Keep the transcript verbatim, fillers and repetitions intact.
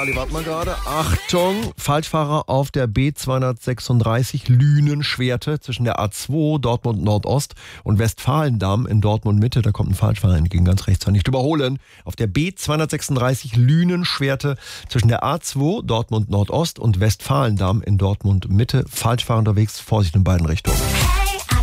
Charlie, warte mal gerade. Achtung, Falschfahrer auf der B zweihundertsechsunddreißig Lünen-Schwerte zwischen der A zwei Dortmund Nordost und Westfalendamm in Dortmund Mitte. Da kommt ein Falschfahrer entgegen, ganz rechts, nicht überholen. Auf der B zweihundertsechsunddreißig Lünen-Schwerte zwischen der A zwei Dortmund Nordost und Westfalendamm in Dortmund Mitte. Falschfahrer unterwegs, Vorsicht in beiden Richtungen.